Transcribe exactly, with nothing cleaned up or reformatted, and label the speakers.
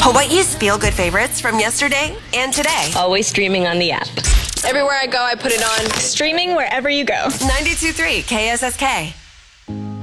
Speaker 1: Hawaii's feel-good favorites from yesterday and today.
Speaker 2: Always streaming on the app.
Speaker 3: Everywhere I go, I put it on.
Speaker 2: Streaming wherever you go.
Speaker 1: ninety-two point three K S S K.